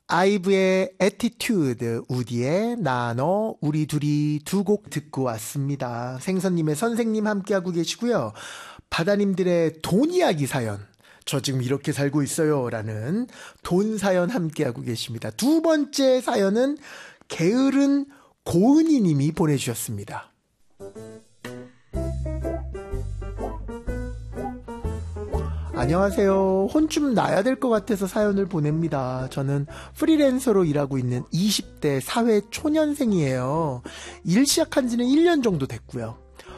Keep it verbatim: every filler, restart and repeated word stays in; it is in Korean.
아이브의 Attitude, 우디의 나 너 우리 둘이 두 곡 듣고 왔습니다. 생선님의 선생님 함께하고 계시고요. 바다님들의 돈 이야기 사연, 저 지금 이렇게 살고 있어요 라는 돈 사연 함께하고 계십니다. 두 번째 사연은 게으른 고은희 님이 보내주셨습니다. 안녕하세요. 혼좀 나야 될 것 같아서 사연을 보냅니다. 저는 프리랜서로 일하고 있는 이십 대 사회 초년생이에요. 일 시작한 지는 일 년 정도 됐고요.